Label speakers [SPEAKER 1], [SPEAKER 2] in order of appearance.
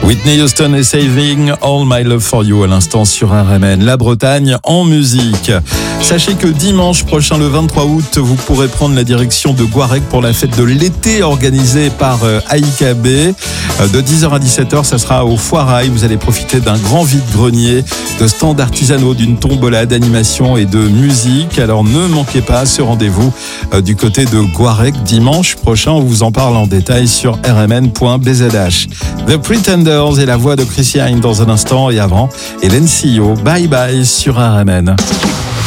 [SPEAKER 1] Whitney Houston est Saving All My Love For You à l'instant sur RMN. La Bretagne en musique. Sachez que dimanche prochain, le 23 août, vous pourrez prendre la direction de Guarec pour la fête de l'été organisée par AIKB. De 10h à 17h, ça sera au Foirail. Vous allez profiter d'un grand vide-grenier, de stands artisanaux, d'une tombola, d'animation et de musique. Alors ne manquez pas ce rendez-vous du côté de Guarec dimanche prochain. On vous en parle en détail sur rmn.bzh. The Pretenders et la voix de Chrissy Hynde dans un instant, et avant Hélène Sillot. Bye bye sur RMN.